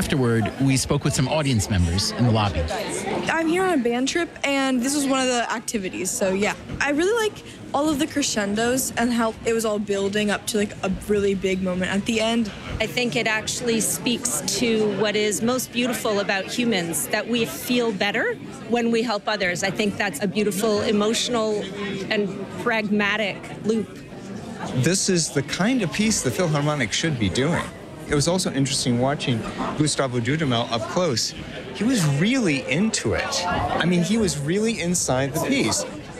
Afterward, we spoke with some audience members in the lobby. I'm here on a band trip, and this was one of the activities, so yeah. I really like all of the crescendos and how it was all building up to like a really big moment at the end. I think it actually speaks to what is most beautiful about humans, that we feel better when we help others. I think that's a beautiful, emotional, and pragmatic loop. This is the kind of piece the Philharmonic should be doing. It was also interesting watching Gustavo Dudamel up close. He was really into it. I mean, he was really inside the piece.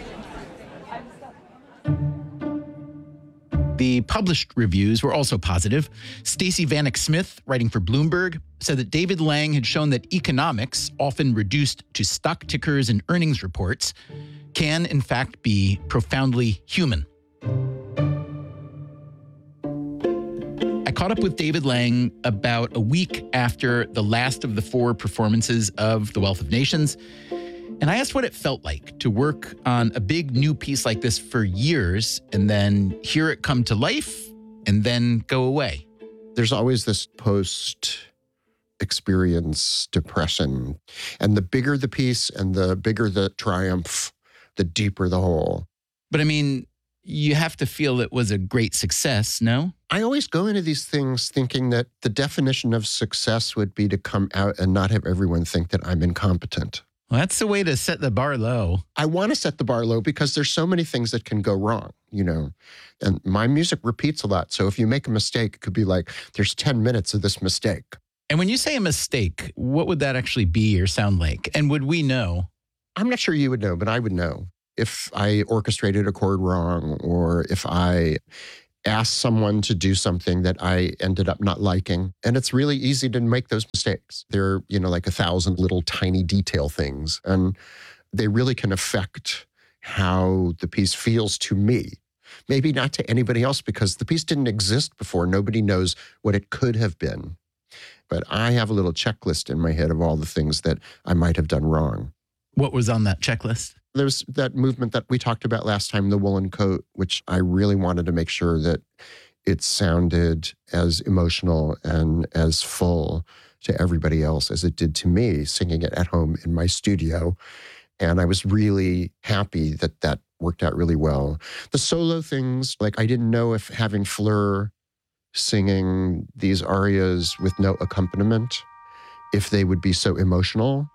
The published reviews were also positive. Stacey Vanek Smith, writing for Bloomberg, said that David Lang had shown that economics, often reduced to stock tickers and earnings reports, can in fact be profoundly human. I caught up with David Lang about a week after the last of the 4 performances of The Wealth of Nations, and I asked what it felt like to work on a big new piece like this for years and then hear it come to life and then go away. There's always this post-experience depression, and the bigger the piece and the bigger the triumph, the deeper the hole. But I mean, you have to feel it was a great success, no? I always go into these things thinking that the definition of success would be to come out and not have everyone think that I'm incompetent. Well, that's the way to set the bar low. I want to set the bar low because there's so many things that can go wrong, you know, and my music repeats a lot. So if you make a mistake, it could be like, there's 10 minutes of this mistake. And when you say a mistake, what would that actually be or sound like? And would we know? I'm not sure you would know, but I would know. If I orchestrated a chord wrong, or if I asked someone to do something that I ended up not liking. And it's really easy to make those mistakes. They're, you know, like 1,000 little tiny detail things. And they really can affect how the piece feels to me. Maybe not to anybody else, because the piece didn't exist before. Nobody knows what it could have been. But I have a little checklist in my head of all the things that I might have done wrong. What was on that checklist? There's that movement that we talked about last time, the woolen coat, which I really wanted to make sure that it sounded as emotional and as full to everybody else as it did to me, singing it at home in my studio. And I was really happy that that worked out really well. The solo things, like I didn't know if having Fleur singing these arias with no accompaniment, if they would be so emotional.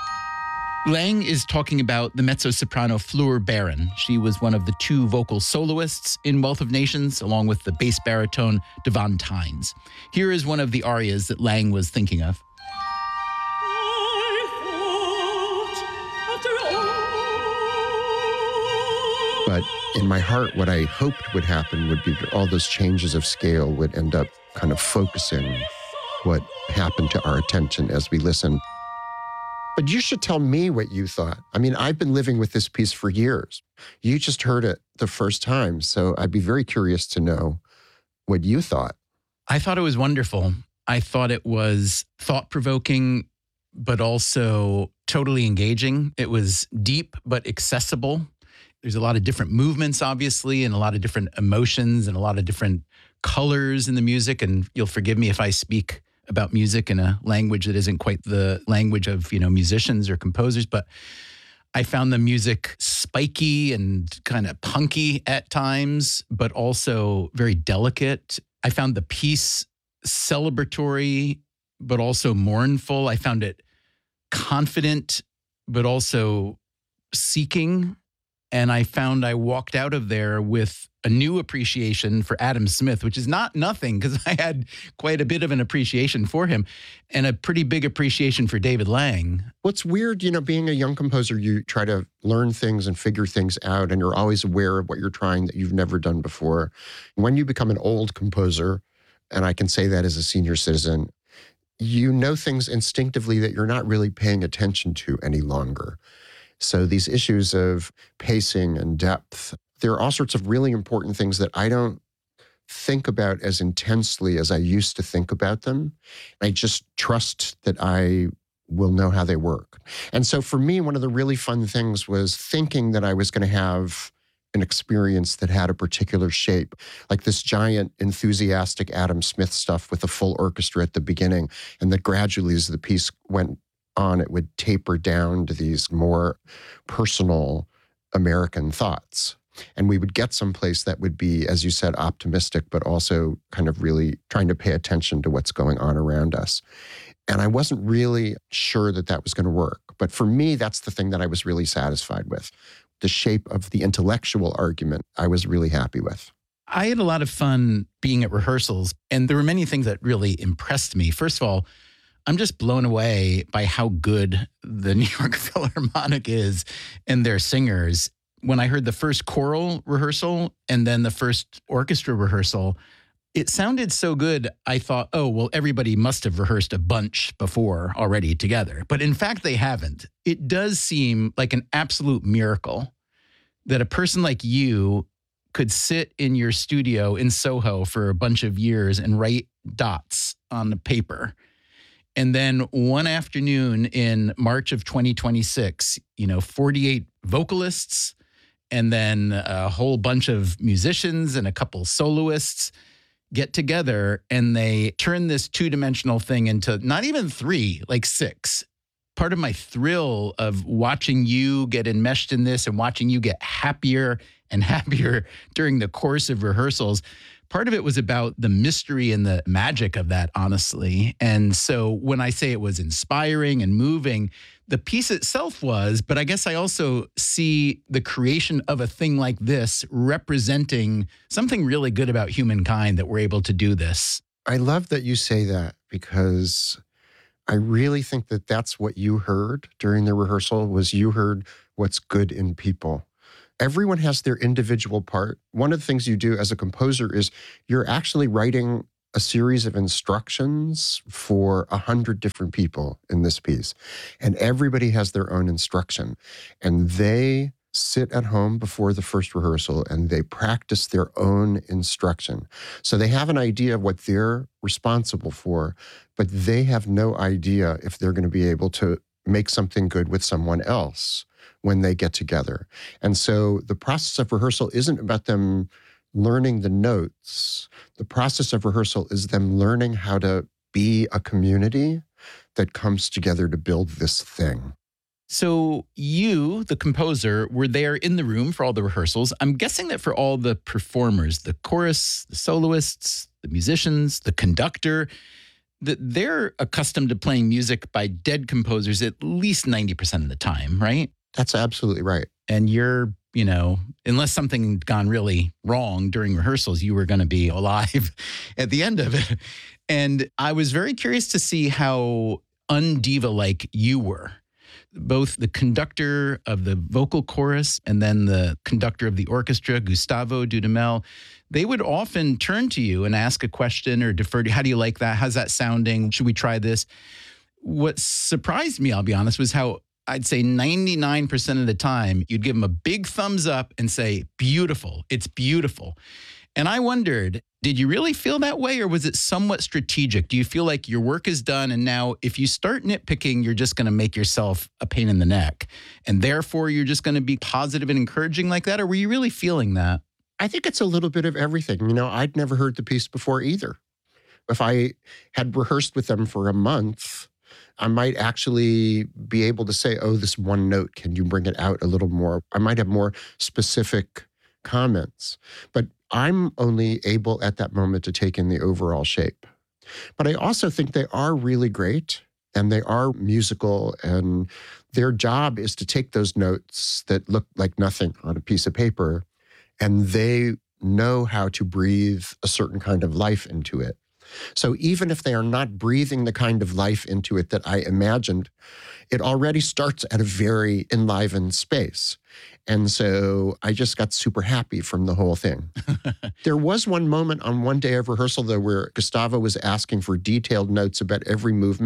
Lang is talking about the mezzo-soprano Fleur Baron. She was one of the 2 vocal soloists in Wealth of Nations, along with the bass baritone Devon Tynes. Here is one of the arias that Lang was thinking of. But in my heart, what I hoped would happen would be that all those changes of scale would end up kind of focusing what happened to our attention as we listened. But you should tell me what you thought. I mean, I've been living with this piece for years. You just heard it the first time, so I'd be very curious to know what you thought. I thought it was wonderful. I thought it was thought-provoking, but also totally engaging. It was deep, but accessible. There's a lot of different movements, obviously, and a lot of different emotions and a lot of different colors in the music. And you'll forgive me if I speak about music in a language that isn't quite the language of, you know, musicians or composers, but I found the music spiky and kind of punky at times, but also very delicate. I found the piece celebratory, but also mournful. I found it confident, but also seeking. And I found I walked out of there with a new appreciation for Adam Smith, which is not nothing, because I had quite a bit of an appreciation for him and a pretty big appreciation for David Lang. What's weird, you know, being a young composer, you try to learn things and figure things out, and you're always aware of what you're trying that you've never done before. When you become an old composer, and I can say that as a senior citizen, you know things instinctively that you're not really paying attention to any longer. So these issues of pacing and depth, there are all sorts of really important things that I don't think about as intensely as I used to think about them. I just trust that I will know how they work. And so for me, one of the really fun things was thinking that I was going to have an experience that had a particular shape, like this giant, enthusiastic Adam Smith stuff with a full orchestra at the beginning, and that gradually as the piece went on, it would taper down to these more personal American thoughts. And we would get someplace that would be, as you said, optimistic, but also kind of really trying to pay attention to what's going on around us. And I wasn't really sure that that was going to work. But for me, that's the thing that I was really satisfied with. The shape of the intellectual argument, I was really happy with. I had a lot of fun being at rehearsals, and there were many things that really impressed me. First of all, I'm just blown away by how good the New York Philharmonic is and their singers. When I heard the first choral rehearsal and then the first orchestra rehearsal, it sounded so good. I thought, oh, well, everybody must have rehearsed a bunch before already together. But in fact, they haven't. It does seem like an absolute miracle that a person like you could sit in your studio in Soho for a bunch of years and write dots on the paper. And then one afternoon in March of 2026, 48 vocalists, and then a whole bunch of musicians and a couple soloists get together and they turn this two-dimensional thing into not even 3, like 6. Part of my thrill of watching you get enmeshed in this and watching you get happier and happier during the course of rehearsals, part of it was about the mystery and the magic of that, honestly. And so when I say it was inspiring and moving, the piece itself was, but I guess I also see the creation of a thing like this representing something really good about humankind that we're able to do this. I love that you say that because I really think that that's what you heard during the rehearsal was you heard what's good in people. Everyone has their individual part. One of the things you do as a composer is you're actually writing a series of instructions for 100 different people in this piece. And everybody has their own instruction. And they sit at home before the first rehearsal and they practice their own instruction. So they have an idea of what they're responsible for, but they have no idea if they're going to be able to make something good with someone else when they get together. And so the process of rehearsal isn't about them learning the notes. The process of rehearsal is them learning how to be a community that comes together to build this thing. So you, the composer, were there in the room for all the rehearsals. I'm guessing that for all the performers, the chorus, the soloists, the musicians, the conductor, that they're accustomed to playing music by dead composers at least 90% of the time, right? That's absolutely right. And you're, unless something had gone really wrong during rehearsals, you were going to be alive at the end of it. And I was very curious to see how undiva-like you were. Both the conductor of the vocal chorus and then the conductor of the orchestra, Gustavo Dudamel, they would often turn to you and ask a question or defer to you. How do you like that? How's that sounding? Should we try this? What surprised me, I'll be honest, was how I'd say 99% of the time, you'd give them a big thumbs up and say, beautiful, it's beautiful. And I wondered, did you really feel that way or was it somewhat strategic? Do you feel like your work is done and now if you start nitpicking, you're just going to make yourself a pain in the neck and therefore you're just going to be positive and encouraging like that? Or were you really feeling that? I think it's a little bit of everything. I'd never heard the piece before either. If I had rehearsed with them for a month, I might actually be able to say, oh, this one note, can you bring it out a little more? I might have more specific comments, but I'm only able at that moment to take in the overall shape. But I also think they are really great and they are musical and their job is to take those notes that look like nothing on a piece of paper and they know how to breathe a certain kind of life into it. So even if they are not breathing the kind of life into it that I imagined, it already starts at a very enlivened space. And so I just got super happy from the whole thing. There was one moment on one day of rehearsal, though, where Gustavo was asking for detailed notes about every movement.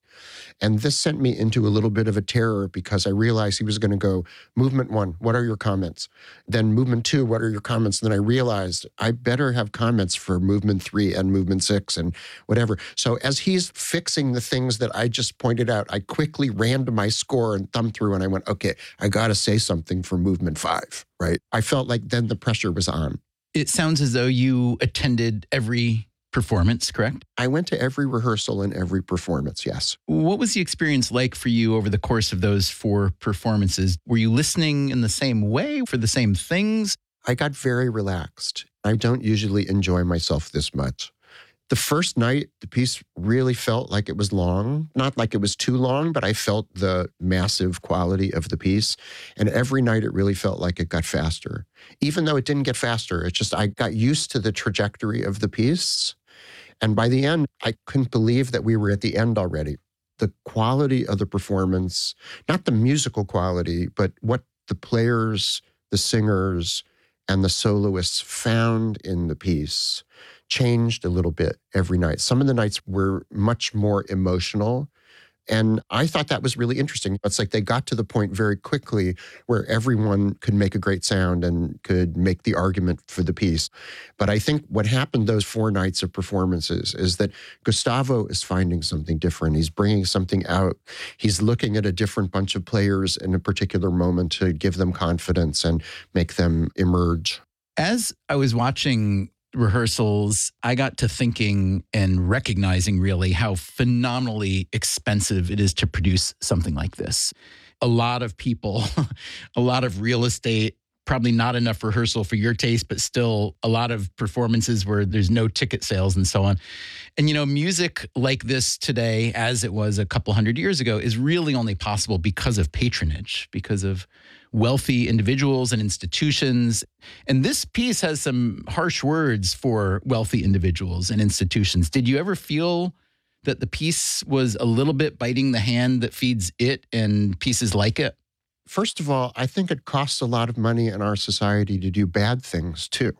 And this sent me into a little bit of a terror because I realized he was going to go, movement 1, what are your comments? Then movement 2, what are your comments? And then I realized I better have comments for movement 3 and movement 6 and whatever. So as he's fixing the things that I just pointed out, I quickly ran to my score and thumbed through and I went, okay, I got to say something for movement 5, right? I felt like then the pressure was on. It sounds as though you attended every performance, correct? I went to every rehearsal and every performance, yes. What was the experience like for you over the course of those 4 performances? Were you listening in the same way for the same things? I got very relaxed. I don't usually enjoy myself this much. The first night, the piece really felt like it was long. Not like it was too long, but I felt the massive quality of the piece. And every night it really felt like it got faster. Even though it didn't get faster, it's just I got used to the trajectory of the piece. And by the end, I couldn't believe that we were at the end already. The quality of the performance, not the musical quality, but what the players, the singers, and the soloists found in the piece changed a little bit every night. Some of the nights were much more emotional. And I thought that was really interesting. It's like they got to the point very quickly where everyone could make a great sound and could make the argument for the piece. But I think what happened those 4 nights of performances is that Gustavo is finding something different. He's bringing something out. He's looking at a different bunch of players in a particular moment to give them confidence and make them emerge. As I was watching rehearsals, I got to thinking and recognizing really how phenomenally expensive it is to produce something like this. A lot of people, a lot of real estate, probably not enough rehearsal for your taste, but still a lot of performances where there's no ticket sales and so on. And, you know, music like this today, as it was a couple hundred years ago, is really only possible because of patronage, because of wealthy individuals and institutions. And this piece has some harsh words for wealthy individuals and institutions. Did you ever feel that the piece was a little bit biting the hand that feeds it and pieces like it? First of all, I think it costs a lot of money in our society to do bad things, too.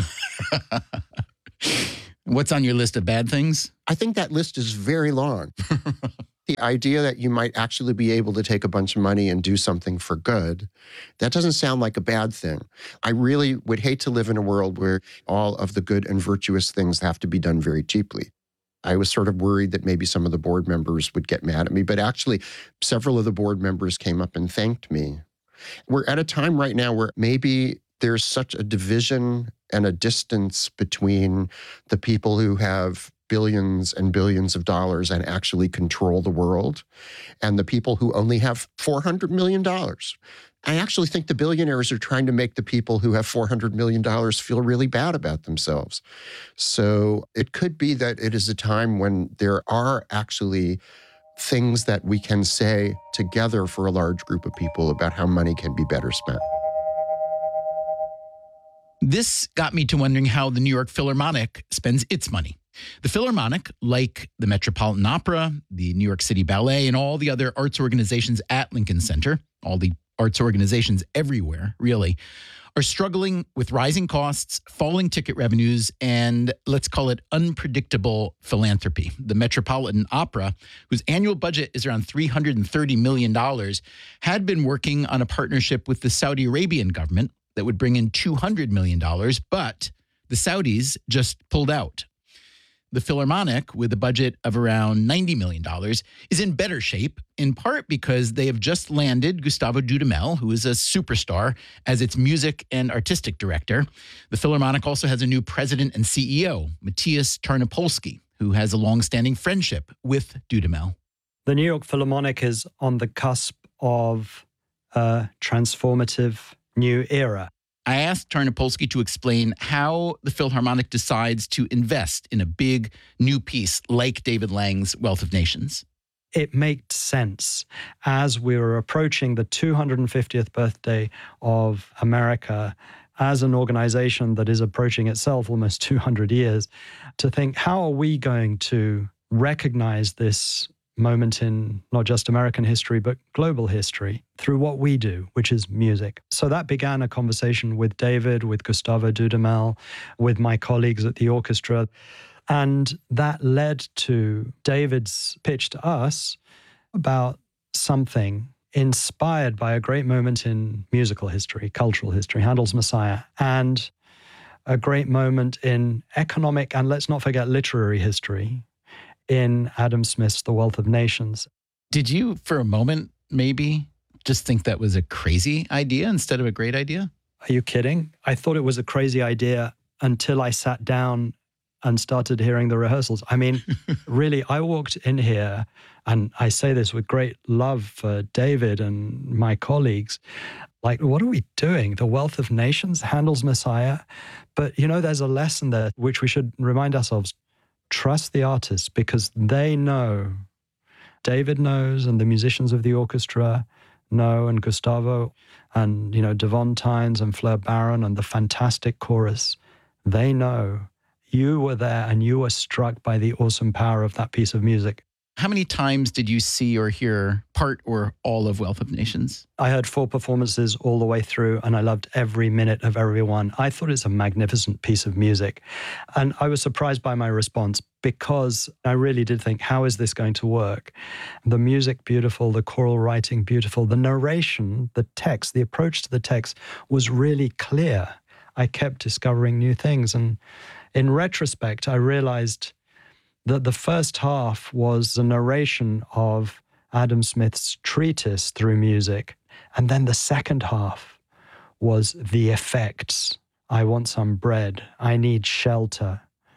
What's on your list of bad things? I think that list is very long. The idea that you might actually be able to take a bunch of money and do something for good, that doesn't sound like a bad thing. I really would hate to live in a world where all of the good and virtuous things have to be done very cheaply. I was sort of worried that maybe some of the board members would get mad at me, but actually several of the board members came up and thanked me. We're at a time right now where maybe there's such a division and a distance between the people who have billions and billions of dollars and actually control the world, and the people who only have $400 million. I actually think the billionaires are trying to make the people who have $400 million feel really bad about themselves. So it could be that it is a time when there are actually things that we can say together for a large group of people about how money can be better spent. This got me to wondering how the New York Philharmonic spends its money. The Philharmonic, like the Metropolitan Opera, the New York City Ballet, and all the other arts organizations at Lincoln Center, all the arts organizations everywhere, really, are struggling with rising costs, falling ticket revenues, and let's call it unpredictable philanthropy. The Metropolitan Opera, whose annual budget is around $330 million, had been working on a partnership with the Saudi Arabian government that would bring in $200 million, but the Saudis just pulled out. The Philharmonic, with a budget of around $90 million, is in better shape, in part because they have just landed Gustavo Dudamel, who is a superstar, as its music and artistic director. The Philharmonic also has a new president and CEO, Matthias Tarnopolsky, who has a longstanding friendship with Dudamel. The New York Philharmonic is on the cusp of a transformative new era. I asked Tarnopolsky to explain how the Philharmonic decides to invest in a big new piece like David Lang's Wealth of Nations. It made sense as we were approaching the 250th birthday of America as an organization that is approaching itself almost 200 years, to think, how are we going to recognize this moment in not just American history, but global history through what we do, which is music. So that began a conversation with David, with Gustavo Dudamel, with my colleagues at the orchestra. And that led to David's pitch to us about something inspired by a great moment in musical history, cultural history, Handel's Messiah, and a great moment in economic and, let's not forget, literary history in Adam Smith's The Wealth of Nations. Did you, for a moment, maybe just think that was a crazy idea instead of a great idea? Are you kidding? I thought it was a crazy idea until I sat down and started hearing the rehearsals. I mean, really, I walked in here, and I say this with great love for David and my colleagues, like, what are we doing? The Wealth of Nations, Handel's Messiah. But, there's a lesson there which we should remind ourselves. Trust the artists, because they know. David knows, and the musicians of the orchestra know, and Gustavo, and, Devon Tynes and Fleur Barron and the fantastic chorus. They know. You were there and you were struck by the awesome power of that piece of music. How many times did you see or hear part or all of Wealth of Nations? I heard 4 performances all the way through, and I loved every minute of every one. I thought it's a magnificent piece of music. And I was surprised by my response, because I really did think, how is this going to work? The music, beautiful. The choral writing, beautiful. The narration, the text, the approach to the text was really clear. I kept discovering new things. And in retrospect, I realized that the first half was a narration of Adam Smith's treatise through music. And then the second half was the effects. I want some bread. I need shelter.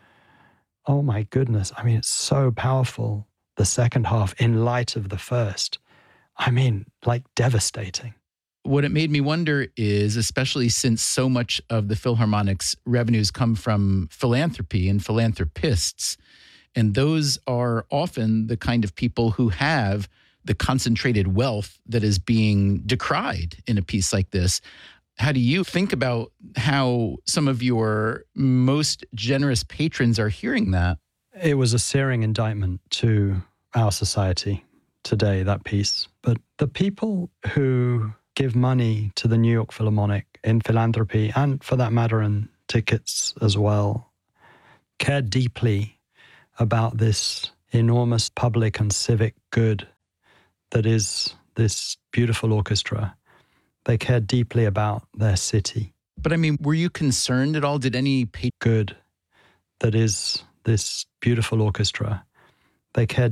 Oh my goodness. I mean, it's so powerful, the second half, in light of the first. I mean, like devastating. What it made me wonder is, especially since so much of the Philharmonic's revenues come from philanthropy and philanthropists, and those are often the kind of people who have the concentrated wealth that is being decried in a piece like this. How do you think about how some of your most generous patrons are hearing that? It was a searing indictment to our society today, that piece. But the people who give money to the New York Philharmonic in philanthropy, and for that matter in tickets as well, care deeply about this enormous public and civic good that is this beautiful orchestra. They care deeply about their city. But I mean, were you concerned at all? Did any good that is this beautiful orchestra? They care